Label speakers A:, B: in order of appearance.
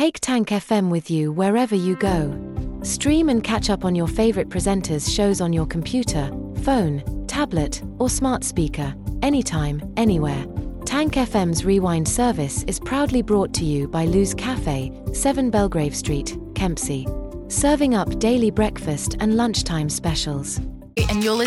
A: Take Tank FM with you wherever you go. Stream and catch up on your favorite presenters' shows on your computer, phone, tablet, or smart speaker, anytime, anywhere. Tank FM's Rewind service is proudly brought to you by Lou's Cafe, 7 Belgrave Street, Kempsey. Serving up daily breakfast and lunchtime specials.
B: And you're